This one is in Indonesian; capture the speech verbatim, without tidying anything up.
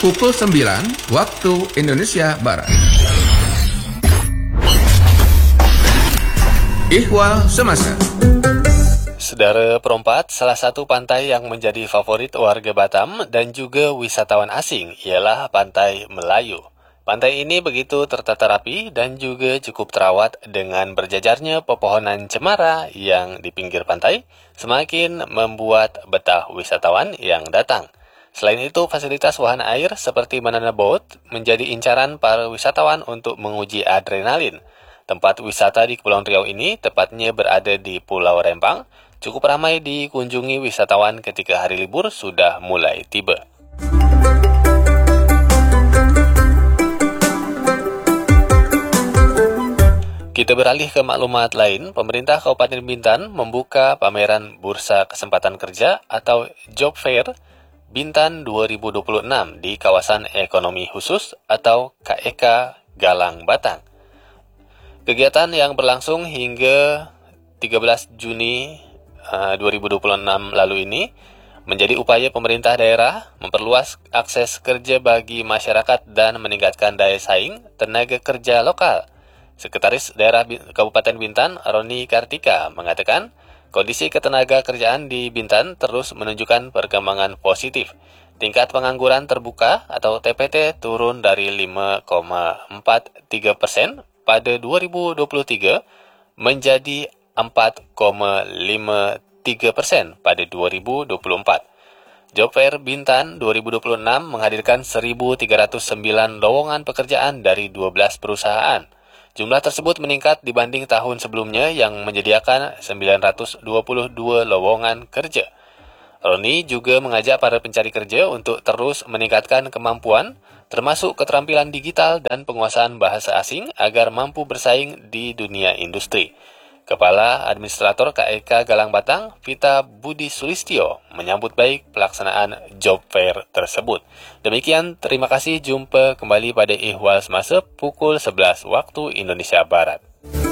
pukul sembilan waktu Indonesia Barat. Ihwal Semasa. Saudara Perompat, salah satu pantai yang menjadi favorit warga Batam dan juga wisatawan asing ialah Pantai Melayu. Pantai ini begitu tertata rapi dan juga cukup terawat dengan berjajarnya pepohonan cemara yang di pinggir pantai, semakin membuat betah wisatawan yang datang. Selain itu, fasilitas wahana air seperti banana boat menjadi incaran para wisatawan untuk menguji adrenalin. Tempat wisata di Kepulauan Riau ini tepatnya berada di Pulau Rempang, cukup ramai dikunjungi wisatawan ketika hari libur sudah mulai tiba. Kita beralih ke maklumat lain. Pemerintah Kabupaten Bintan membuka pameran Bursa Kesempatan Kerja atau Job Fair Bintan dua ribu dua puluh enam di kawasan ekonomi khusus atau K E K Galang Batang. Kegiatan yang berlangsung hingga tiga belas Juni uh, dua ribu dua puluh enam lalu ini menjadi upaya pemerintah daerah memperluas akses kerja bagi masyarakat dan meningkatkan daya saing tenaga kerja lokal. Sekretaris Daerah Kabupaten Bintan, Roni Kartika, mengatakan kondisi ketenaga kerjaan di Bintan terus menunjukkan perkembangan positif. Tingkat pengangguran terbuka atau T P T turun dari lima koma empat tiga persen pada dua ribu dua puluh tiga menjadi empat koma lima tiga persen pada dua ribu dua puluh empat. Job Fair Bintan dua ribu dua puluh enam menghadirkan seribu tiga ratus sembilan lowongan pekerjaan dari dua belas perusahaan. Jumlah tersebut meningkat dibanding tahun sebelumnya yang menyediakan sembilan ratus dua puluh dua lowongan kerja. Roni juga mengajak para pencari kerja untuk terus meningkatkan kemampuan, termasuk keterampilan digital dan penguasaan bahasa asing agar mampu bersaing di dunia industri. Kepala Administrator K E K Galang Batang, Vita Budi Sulistyo, menyambut baik pelaksanaan Job Fair tersebut. Demikian, terima kasih, jumpa kembali pada Ihwal Semasa pukul sebelas waktu Indonesia Barat.